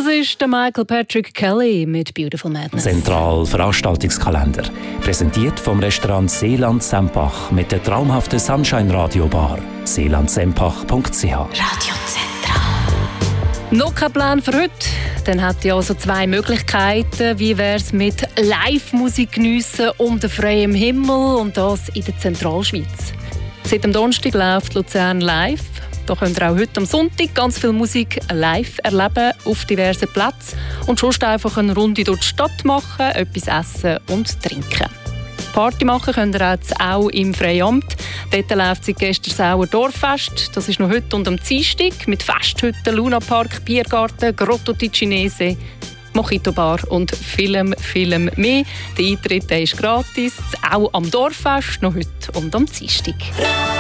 Das ist der Michael Patrick Kelly mit Beautiful Madness. Zentral Veranstaltungskalender. Präsentiert vom Restaurant Seeland Sempach mit der traumhaften Sunshine Radio Bar. seelandsempach.ch. Radio Zentral. Noch kein Plan für heute? Dann hätte ich also 2 Möglichkeiten. Wie wäre es mit Live-Musik geniessen unter freiem Himmel und das in der Zentralschweiz? Seit dem Donnerstag läuft Luzern live. Da könnt ihr auch heute am Sonntag ganz viel Musik live erleben auf diversen Plätzen und sonst einfach eine Runde durch die Stadt machen, etwas essen und trinken. Party machen könnt ihr auch im Freiamt. Dort läuft seit gestern das Sauer Dorffest. Das ist noch heute und am Dienstag mit Festhütten, Lunapark, Biergarten, Grotto Ticinese, Mojito Bar und vielem mehr. Der Eintritt ist gratis, auch am Dorffest, noch heute und am Dienstag.